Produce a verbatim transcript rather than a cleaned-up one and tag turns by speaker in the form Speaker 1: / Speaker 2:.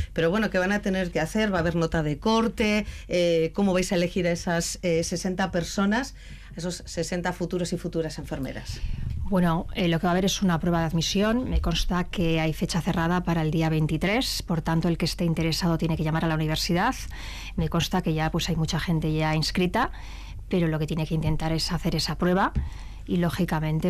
Speaker 1: pero bueno, ¿qué van a tener que hacer? ¿Va a haber nota de corte? Eh, ¿Cómo vais a elegir a esas eh, sesenta personas, esos sesenta futuros y futuras enfermeras?
Speaker 2: Bueno, eh, lo que va a haber es una prueba de admisión. Me consta que hay fecha cerrada para el día veintitrés, por tanto el que esté interesado tiene que llamar a la universidad. Me consta que ya pues hay mucha gente ya inscrita, pero lo que tiene que intentar es hacer esa prueba y lógicamente